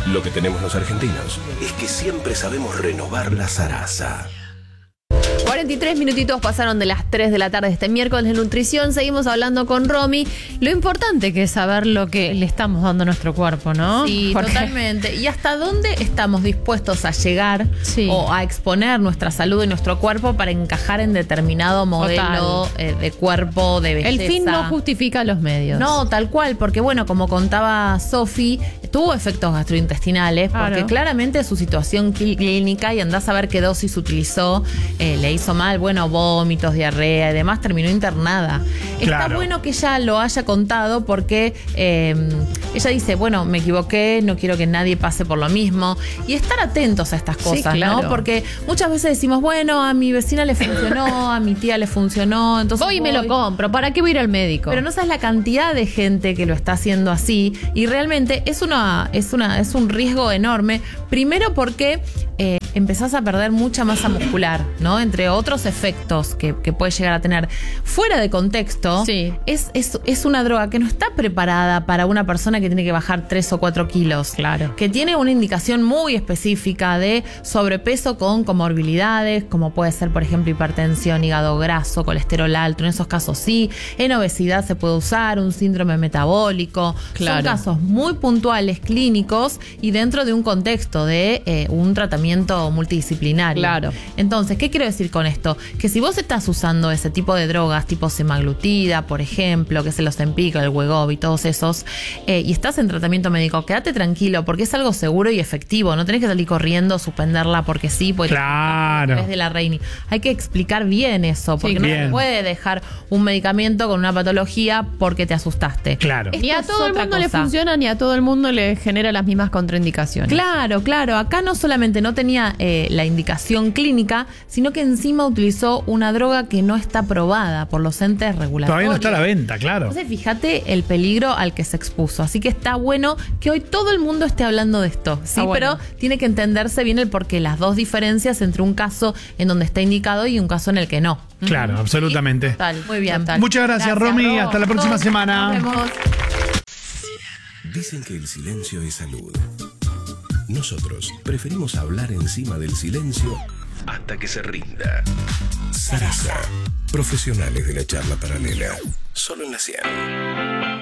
Lo que tenemos los argentinos es que siempre sabemos renovar la zaraza. 43 minutitos pasaron de las 3 de la tarde este miércoles de nutrición. Seguimos hablando con Romy. Lo importante que es saber lo que le estamos dando a nuestro cuerpo, ¿no? Sí, porque... totalmente. Y hasta dónde estamos dispuestos a llegar o a exponer nuestra salud y nuestro cuerpo para encajar en determinado modelo de cuerpo, de belleza. El fin no justifica los medios. No, tal cual, porque bueno, como contaba Sofi, tuvo efectos gastrointestinales, porque claramente su situación clínica, y andás a ver qué dosis utilizó, le hizo mal, bueno, vómitos, diarrea y demás, terminó internada. Está bueno que ella lo haya contado porque ella dice, bueno, me equivoqué, no quiero que nadie pase por lo mismo. Y estar atentos a estas cosas, ¿no? Porque muchas veces decimos, bueno, a mi vecina le funcionó, a mi tía le funcionó, entonces voy y me lo compro, ¿para qué voy a ir al médico? Pero no sabes la cantidad de gente que lo está haciendo así, y realmente es un riesgo enorme. Primero porque empezás a perder mucha masa muscular, ¿no? Entre otros efectos que puede llegar a tener. Fuera de contexto, es una droga que no está preparada para una persona que tiene que bajar 3 o 4 kilos. Claro. Que tiene una indicación muy específica de sobrepeso con comorbilidades, como puede ser, por ejemplo, hipertensión, hígado graso, colesterol alto. En esos casos sí. En obesidad se puede usar, un síndrome metabólico. Son casos muy puntuales, clínicos, y dentro de un contexto de un tratamiento multidisciplinario. Claro. Entonces, ¿qué quiero decir con esto? Que si vos estás usando ese tipo de drogas, tipo semaglutida, por ejemplo, que es el Ozempic, el Wegovy, todos esos, y estás en tratamiento médico, quédate tranquilo, porque es algo seguro y efectivo. No tenés que salir corriendo, suspenderla porque sí, porque a través de la Reini. Hay que explicar bien eso, porque no se puede dejar un medicamento con una patología porque te asustaste. Claro. Ni a todo el mundo le funciona, ni a todo el mundo le genera las mismas contraindicaciones. Claro. Acá no solamente no tenía la indicación clínica, sino que encima utilizó una droga que no está aprobada por los entes regulatorios. Todavía no está a la venta, claro. Entonces, fíjate el peligro al que se expuso. Así que está bueno que hoy todo el mundo esté hablando de esto, ¿sí? Pero tiene que entenderse bien el porqué, las dos diferencias entre un caso en donde está indicado y un caso en el que no. Claro, absolutamente. Total, muy bien. Muchas gracias, Romy. Hasta la próxima semana. Nos vemos. Dicen que el silencio es salud. Nosotros preferimos hablar encima del silencio hasta que se rinda. Zaraza. Profesionales de la charla paralela. Solo en la 100.